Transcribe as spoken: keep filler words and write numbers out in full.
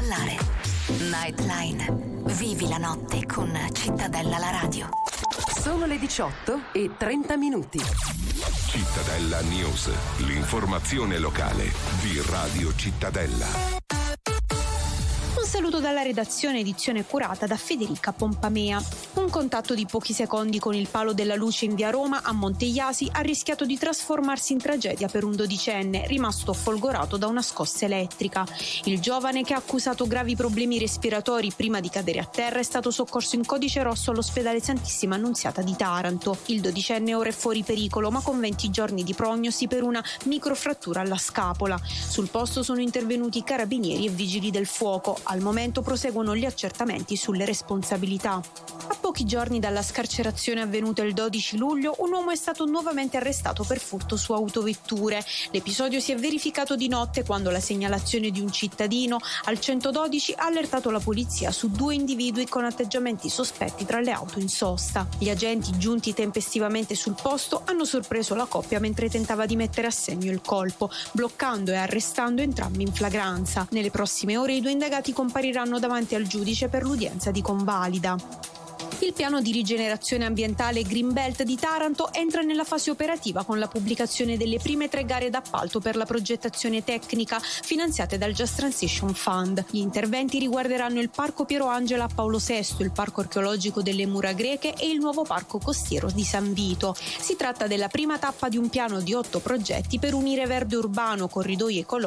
ballare. Nightline. Vivi la notte con Cittadella la radio. Sono le diciotto e trenta minuti. Cittadella News, l'informazione locale di Radio Cittadella. Un saluto dalla redazione, edizione curata da Federica Pompamea. Un contatto di pochi secondi con il palo della luce in via Roma a Monteiasi ha rischiato di trasformarsi in tragedia per un dodicenne rimasto folgorato da una scossa elettrica. Il giovane, che ha accusato gravi problemi respiratori prima di cadere a terra, è stato soccorso in codice rosso all'ospedale Santissima Annunziata di Taranto. Il dodicenne ora è fuori pericolo, ma con venti giorni di prognosi per una microfrattura alla scapola. Sul posto sono intervenuti carabinieri e vigili del fuoco. Al momento proseguono gli accertamenti sulle responsabilità. A pochi giorni dalla scarcerazione avvenuta il dodici luglio, un uomo è stato nuovamente arrestato per furto su autovetture. L'episodio si è verificato di notte quando la segnalazione di un cittadino al centododici ha allertato la polizia su due individui con atteggiamenti sospetti tra le auto in sosta. Gli agenti, giunti tempestivamente sul posto, hanno sorpreso la coppia mentre tentava di mettere a segno il colpo, bloccando e arrestando entrambi in flagranza. Nelle prossime ore i due indagati compariranno davanti al giudice per l'udienza di convalida. Il piano di rigenerazione ambientale Greenbelt di Taranto entra nella fase operativa con la pubblicazione delle prime tre gare d'appalto per la progettazione tecnica finanziate dal Just Transition Fund. Gli interventi riguarderanno il Parco Piero Angela a Paolo sesto, il Parco archeologico delle Mura Greche e il nuovo Parco costiero di San Vito. Si tratta della prima tappa di un piano di otto progetti per unire verde urbano, corridoi ecologici